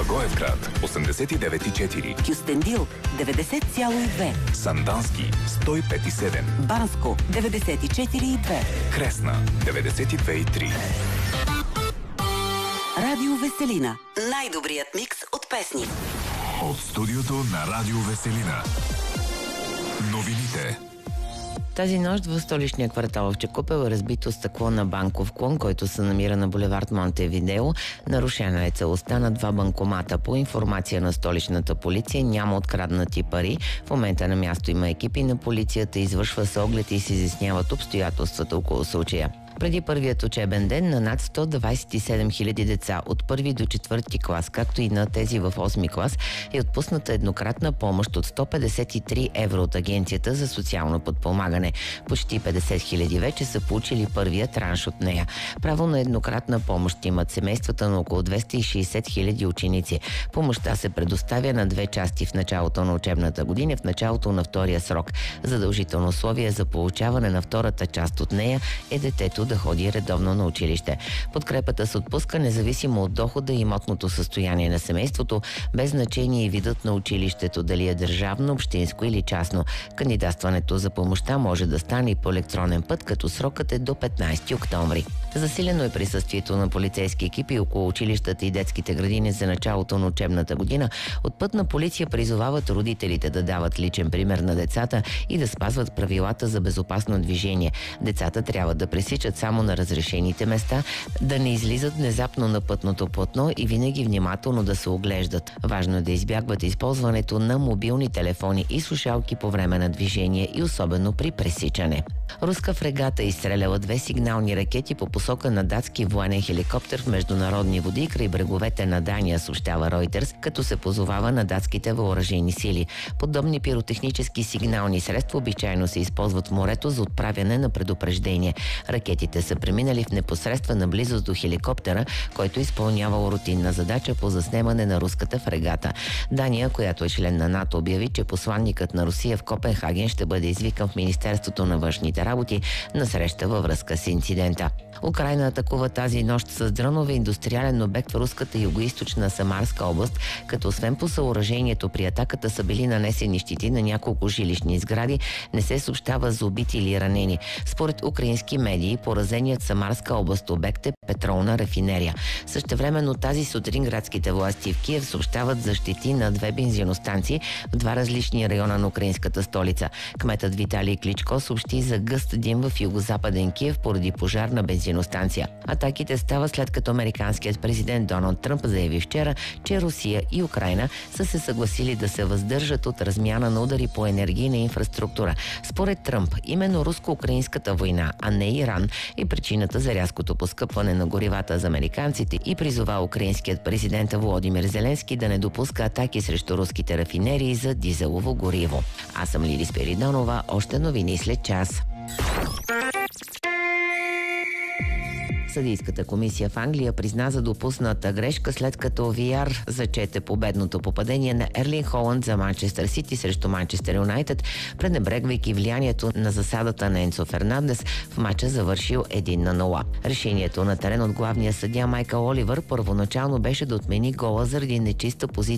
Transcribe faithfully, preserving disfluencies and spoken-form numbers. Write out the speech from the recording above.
Благоевград осемдесет и девет и четири, Кюстендил деветдесет цяло и две, Сандански сто и пет и седем, Банско деветдесет и четири и две, Кресна деветдесет и две и три. Радио Веселина. Най-добрият микс от песни. От студиото на Радио Веселина. Новините. Тази нощ в столичния квартал в Чекупел е разбито стъкло на банков клон, който се намира на булевард Монтевидео. Нарушена е целостта на два банкомата. По информация на столичната полиция няма откраднати пари. В момента на място има екипи на полицията, извършва се оглед и се изясняват обстоятелствата около случая. Преди първият учебен ден на над сто двадесет и седем хиляди деца от първи до четвърти клас, както и на тези в осми клас, е отпусната еднократна помощ от сто петдесет и три евро от Агенцията за социално подпомагане. Почти петдесет хиляди вече са получили първия транш от нея. Право на еднократна помощ имат семействата на около двеста и шейсет хиляди ученици. Помощта се предоставя на две части в началото на учебната година и в началото на втория срок. Задължително условие за получаване на втората част от нея е детето да ходи редовно на училище. Подкрепата се отпуска независимо от дохода и имотното състояние на семейството, без значение и видът на училището, дали е държавно, общинско или частно. Кандидатстването за помощта може да стане и по електронен път, като срокът е до петнадесети октомври. Засилено е присъствието на полицейски екипи около училищата и детските градини за началото на учебната година. От Пътна полиция призовават родителите да дават личен пример на децата и да спазват правилата за безопасно движение. Децата трябва да пресичат само на разрешените места, да не излизат внезапно на пътното платно и винаги внимателно да се оглеждат. Важно е да избягват използването на мобилни телефони и слушалки по време на движение и особено при пресичане. Руска фрегата изстреляла две сигнални ракети по посока на датски военен хеликоптер в международни води край бреговете на Дания, съобщава Ройтерс, като се позовава на датските въоръжени сили. Подобни пиротехнически сигнални средства обичайно се използват в морето за отправяне на предупреждение. Ракетите са преминали в непосредствена близост до хеликоптера, който изпълнявал рутинна задача по заснемане на руската фрегата. Дания, която е член на НАТО, обяви, че посланникът на Русия в Копенхаген ще бъде извикан в Министерството на външните работи на среща във връзка с инцидента. Украйна атакува тази нощ с дронове индустриален обект в руската югоизточна Самарска област, като освен по съоръжението при атаката са били нанесени щити на няколко жилищни сгради, не се съобщава за убити или ранени. Според украински медии, поразеният Самарска област обект е петролна рафинерия. Същевременно тази сутрин градските власти в Киев съобщават за щети на две бензиностанции в два различни района на украинската столица. Кметът Виталий Кличко съобщи за гъст дим в югозападен Киев поради пожар на бензиностанция. Атаките стават след като американският президент Доналд Тръмп заяви вчера, че Русия и Украйна са се съгласили да се въздържат от размяна на удари по енергийна инфраструктура. Според Тръмп, именно руско-украинската война, а не Иран, е причината за рязкото поскъпване на горивата за американците и призова украинският президент Володимир Зеленски да не допуска атаки срещу руските рафинерии за дизелово гориво. Аз съм Лили Спиридонова, още новини след час. Съдийската комисия в Англия призна за допусната грешка, след като ви ар зачете победното попадение на Ерлинг Холанд за Манчестър Сити срещу Манчестър Юнайтед, пренебрегвайки влиянието на засадата на Енцо Фернандес в мача, завършил едно на нула. Решението на терен от главния съдия Майкъл Оливър първоначално беше да отмени гола заради нечиста позиция